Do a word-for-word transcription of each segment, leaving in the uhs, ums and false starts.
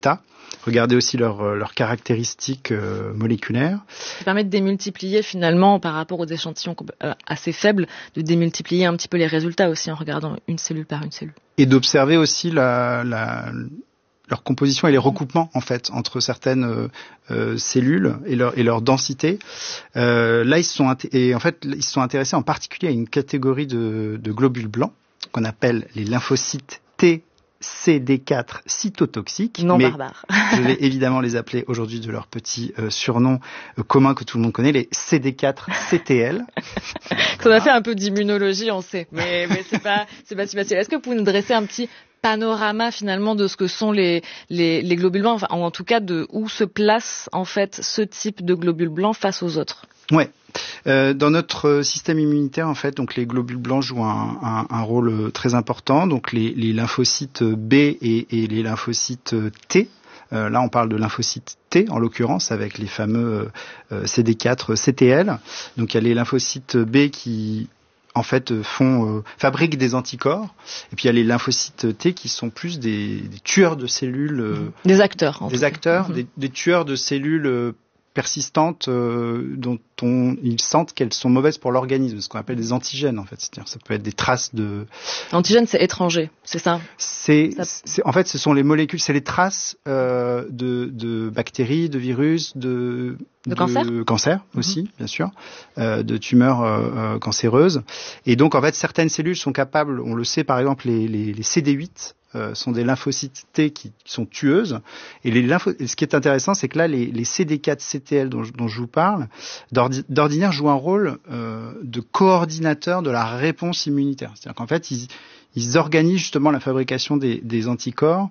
habitat, regarder aussi leurs leurs caractéristiques euh, moléculaires. Ça permet de démultiplier finalement par rapport aux échantillons euh, assez faibles, de démultiplier un petit peu les résultats aussi en regardant une cellule par une cellule. Et d'observer aussi la, la, leur composition et les recoupements en fait entre certaines euh, euh, cellules et leur, et leur densité. Euh, là, ils se sont et en fait ils se sont intéressés en particulier à une catégorie de, de globules blancs qu'on appelle les lymphocytes T. C D quatre cytotoxiques. Non barbare. Je vais évidemment les appeler aujourd'hui de leur petit euh, surnom euh, commun que tout le monde connaît, les C D quatre C T L. Qu'on a fait un peu d'immunologie, on sait, mais, mais c'est pas, c'est pas si facile. Est-ce que vous pouvez nous dresser un petit panorama finalement de ce que sont les, les, les globules blancs, enfin, en tout cas de où se place en fait ce type de globules blancs face aux autres? Ouais. Euh, dans notre système immunitaire, en fait, donc les globules blancs jouent un, un, un rôle très important. Donc les, les lymphocytes B et, et les lymphocytes T. Euh, là, on parle de lymphocytes T, en l'occurrence, avec les fameux euh, C D quatre C T L. Donc il y a les lymphocytes B qui en fait font euh, fabriquent des anticorps, et puis il y a les lymphocytes T qui sont plus des, des tueurs de cellules, euh, des acteurs, en des acteurs, mmh. des, des tueurs de cellules euh, persistantes euh, dont on, ils sentent qu'elles sont mauvaises pour l'organisme, ce qu'on appelle des antigènes en fait. C'est-à-dire ça peut être des traces de... Antigènes, c'est étranger, c'est ça c'est, ça... c'est En fait, ce sont les molécules, c'est les traces euh, de, de bactéries, de virus, de... De, de cancer, cancer aussi, mmh. bien sûr, euh, de tumeurs euh, cancéreuses. Et donc, en fait, certaines cellules sont capables, on le sait par exemple, les, les, les C D huit euh, sont des lymphocytes T qui, qui sont tueuses. Et, les lympho- et ce qui est intéressant, c'est que là, les, les C D quatre C T L dont, dont je vous parle, d'ordi- d'ordinaire jouent un rôle euh, de coordinateur de la réponse immunitaire. C'est-à-dire qu'en fait, ils, ils organisent justement la fabrication des, des anticorps.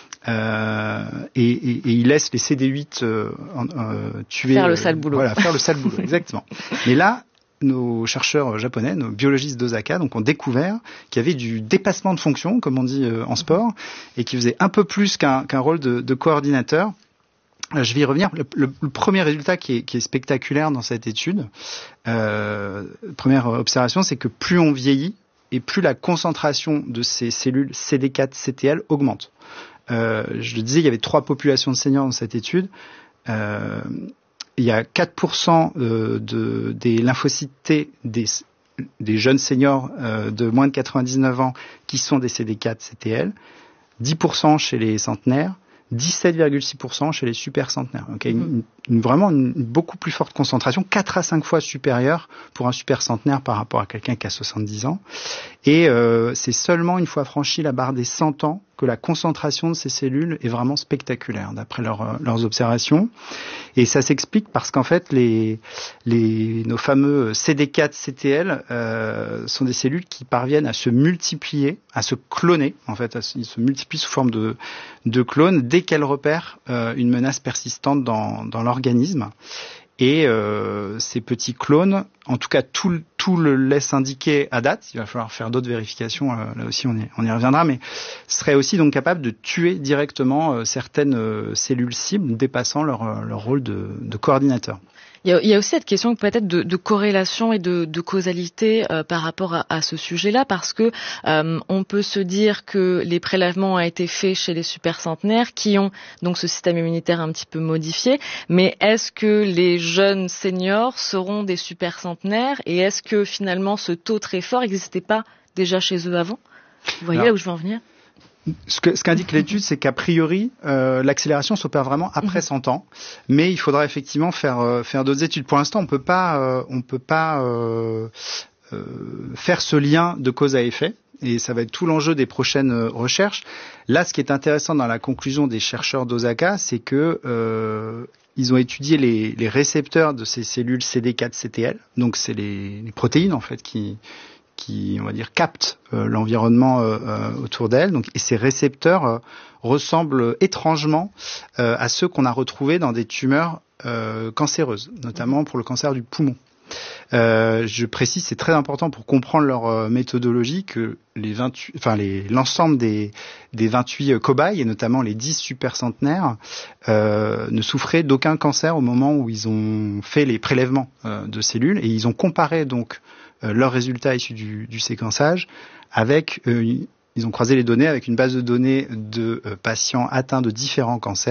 Euh, et, et, et il laisse les C D huit euh, euh, tuer, faire le sale boulot. Euh, voilà, faire le sale boulot, exactement. Mais là, nos chercheurs japonais, nos biologistes d'Osaka, donc ont découvert qu'il y avait du dépassement de fonction, comme on dit euh, en sport, et qui faisait un peu plus qu'un, qu'un rôle de, de coordinateur. Je vais y revenir. Le, le, le premier résultat qui est, qui est spectaculaire dans cette étude, euh, première observation, c'est que plus on vieillit et plus la concentration de ces cellules C D quatre C T L augmente. Euh, je le disais, il y avait trois populations de seniors dans cette étude. Euh, il y a quatre pour cent euh, de, des lymphocytes T des, des jeunes seniors euh, de moins de quatre-vingt-dix-neuf ans qui sont des C D quatre C T L, dix pour cent chez les centenaires, dix-sept virgule six pour cent chez les super centenaires. Donc, il y a une, une, vraiment une, une beaucoup plus forte concentration, quatre à cinq fois supérieure pour un super centenaire par rapport à quelqu'un qui a soixante-dix ans. Et euh, c'est seulement une fois franchi la barre des cent ans que la concentration de ces cellules est vraiment spectaculaire, d'après leur, leurs observations. Et ça s'explique parce qu'en fait, les, les, nos fameux C D quatre C T L euh, sont des cellules qui parviennent à se multiplier, à se cloner. En fait, ils se multiplient sous forme de, de clones dès qu'elles repèrent euh, une menace persistante dans, dans l'organisme. Et euh, ces petits clones, en tout cas tout, tout le laisse indiquer à date, il va falloir faire d'autres vérifications, euh, là aussi on y, on y reviendra, mais seraient aussi donc capables de tuer directement euh, certaines euh, cellules cibles dépassant leur, leur rôle de, de coordinateur. Il y, a, il y a aussi cette question peut-être de, de corrélation et de, de causalité euh, par rapport à, à ce sujet-là, parce que euh, on peut se dire que les prélèvements ont été faits chez les super centenaires qui ont donc ce système immunitaire un petit peu modifié, mais est-ce que les jeunes seniors seront des super centenaires et est-ce que finalement ce taux très fort n'existait pas déjà chez eux avant? Vous voyez Alors, là où je veux en venir? Ce, que, ce qu'indique l'étude, c'est qu'a priori, euh, l'accélération s'opère vraiment après cent ans, mais il faudra effectivement faire euh, faire d'autres études. Pour l'instant, on peut pas euh, on peut pas euh, euh, faire ce lien de cause à effet, et ça va être tout l'enjeu des prochaines recherches. Là, ce qui est intéressant dans la conclusion des chercheurs d'Osaka, c'est que euh, ils ont étudié les, les récepteurs de ces cellules C D quatre C T L, donc c'est les, les protéines en fait qui qui, on va dire, captent euh, l'environnement euh, euh, autour d'elle. Donc, et ces récepteurs euh, ressemblent étrangement euh, à ceux qu'on a retrouvés dans des tumeurs euh, cancéreuses, notamment pour le cancer du poumon. Euh, je précise, c'est très important pour comprendre leur euh, méthodologie que les vingt-huit, enfin les, l'ensemble des, des vingt-huit cobayes, et notamment les dix supercentenaires, euh, ne souffraient d'aucun cancer au moment où ils ont fait les prélèvements euh, de cellules, et ils ont comparé donc leurs résultats issus du, du séquençage avec, euh, ils ont croisé les données avec une base de données de euh, patients atteints de différents cancers.